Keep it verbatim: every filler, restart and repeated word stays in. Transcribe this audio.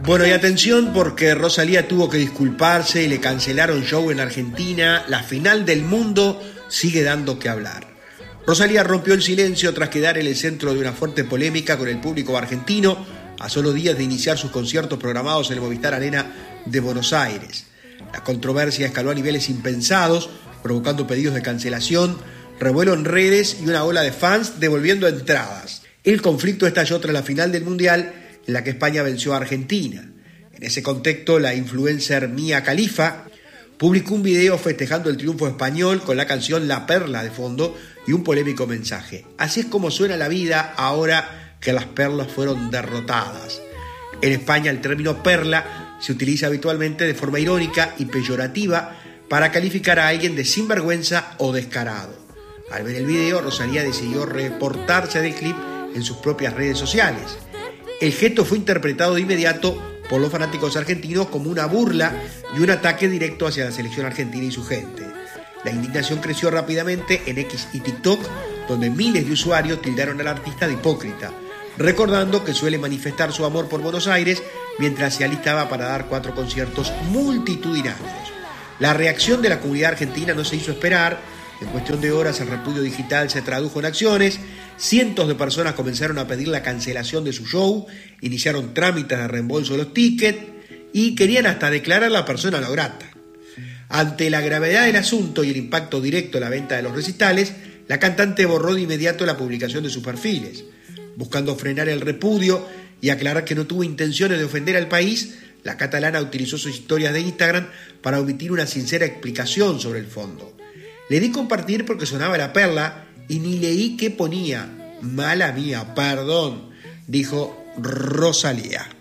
Bueno, y atención porque Rosalía tuvo que disculparse y le cancelaron show en Argentina. La final del mundo sigue dando que hablar. Rosalía rompió el silencio tras quedar en el centro de una fuerte polémica con el público argentino a solo días de iniciar sus conciertos programados en el Movistar Arena de Buenos Aires. La controversia escaló a niveles impensados, provocando pedidos de cancelación, revuelo en redes y una ola de fans devolviendo entradas. El conflicto estalló tras la final del Mundial, en la que España venció a Argentina. En ese contexto, la influencer Mia Khalifa publicó un video festejando el triunfo español con la canción La Perla de fondo y un polémico mensaje. Así es como suena la vida ahora que las perlas fueron derrotadas. En España el término perla se utiliza habitualmente de forma irónica y peyorativa para calificar a alguien de sinvergüenza o descarado. Al ver el video, Rosalía decidió reportarse del clip en sus propias redes sociales. El gesto fue interpretado de inmediato por los fanáticos argentinos como una burla y un ataque directo hacia la selección argentina y su gente. La indignación creció rápidamente en X y TikTok, donde miles de usuarios tildaron al artista de hipócrita, recordando que suele manifestar su amor por Buenos Aires mientras se alistaba para dar cuatro conciertos multitudinarios. La reacción de la comunidad argentina no se hizo esperar. En cuestión de horas el repudio digital se tradujo en acciones. Cientos de personas comenzaron a pedir la cancelación de su show, iniciaron trámites de reembolso de los tickets y querían hasta declarar a la persona no grata. Ante la gravedad del asunto y el impacto directo en la venta de los recitales, la cantante borró de inmediato la publicación de sus perfiles. Buscando frenar el repudio y aclarar que no tuvo intenciones de ofender al país, la catalana utilizó sus historias de Instagram para omitir una sincera explicación sobre el fondo. Le di compartir porque sonaba La Perla y ni leí qué ponía. Mala mía, perdón, dijo Rosalía.